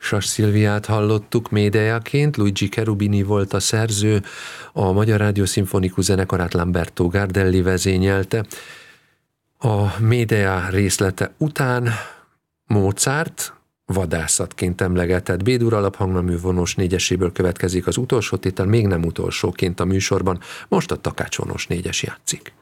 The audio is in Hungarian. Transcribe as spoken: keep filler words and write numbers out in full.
Sas Szilviát hallottuk Médeaként, Luigi Cherubini volt a szerző, a Magyar Rádió Szimfonikus Zenekarát Lamberto Gardelli vezényelte. A Médea részlete után Mozart vadászatként emlegetett B-dur alaphangnemű vonós négyeséből következik az utolsó tétel, még nem utolsóként a műsorban, most a takácsvonós négyes játszik.